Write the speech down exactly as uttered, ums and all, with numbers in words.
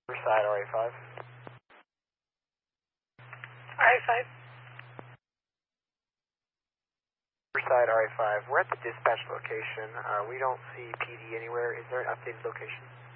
Riverside R A five. R A five. Riverside R A five. We're at the dispatch location. Uh, we don't see P D anywhere. Is there an updated location?